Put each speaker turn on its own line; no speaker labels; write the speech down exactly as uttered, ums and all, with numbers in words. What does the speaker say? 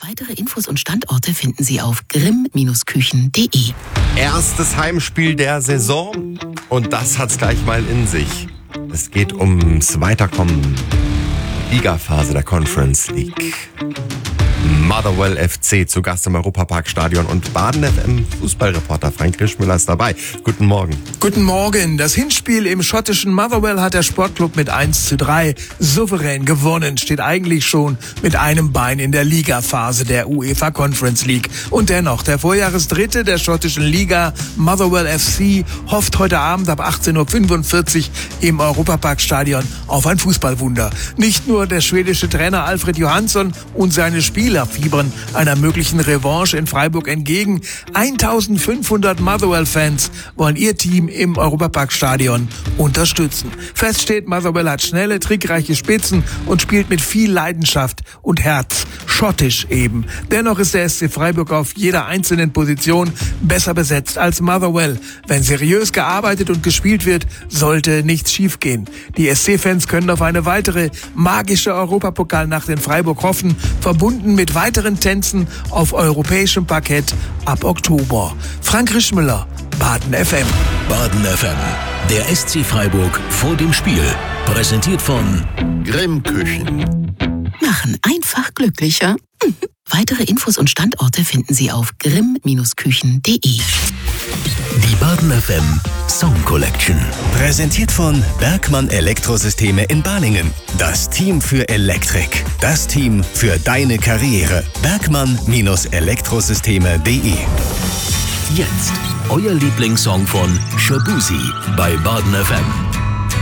Weitere Infos und Standorte finden Sie auf grimm Küchen punkt de.
Erstes Heimspiel der Saison und das hat's gleich mal in sich. Es geht ums Weiterkommen. Ligaphase der Conference League. Motherwell F C zu Gast im Europapark-Stadion und Baden F M Fußballreporter Frank Grischmüller ist dabei. Guten Morgen.
Guten Morgen. Das Hinspiel im schottischen Motherwell hat der Sportclub mit eins zu drei souverän gewonnen. Steht eigentlich schon mit einem Bein in der Ligaphase der UEFA Conference League. Und dennoch, der Vorjahresdritte der schottischen Liga, Motherwell F C, hofft heute Abend ab achtzehn Uhr fünfundvierzig im Europapark-Stadion auf ein Fußballwunder. Nicht nur der schwedische Trainer Alfred Johansson und seine Spieler fiebern einer möglichen Revanche in Freiburg entgegen. eintausendfünfhundert Motherwell-Fans wollen ihr Team im Europapark-Stadion unterstützen. Fest steht, Motherwell hat schnelle, trickreiche Spitzen und spielt mit viel Leidenschaft und Herz. Schottisch eben. Dennoch ist der S C Freiburg auf jeder einzelnen Position besser besetzt als Motherwell. Wenn seriös gearbeitet und gespielt wird, sollte nichts schiefgehen. Die S C-Fans können auf eine weitere magische Europapokalnacht in Freiburg hoffen, verbunden mit weiteren Tänzen auf europäischem Parkett ab Oktober. Frank Grischmüller, Baden F M.
Baden F M, der S C Freiburg vor dem Spiel. Präsentiert von
Grimm Küchen.
Machen einfach glücklicher. Mhm. Weitere Infos und Standorte finden Sie auf grimm Küchen punkt de.
Die Baden F M Song Collection. Präsentiert von Bergmann Elektrosysteme in Balingen. Das Team für Elektrik. Das Team für deine Karriere. Bergmann Elektrosysteme punkt de. Jetzt euer Lieblingssong von Shabuzi bei Baden F M.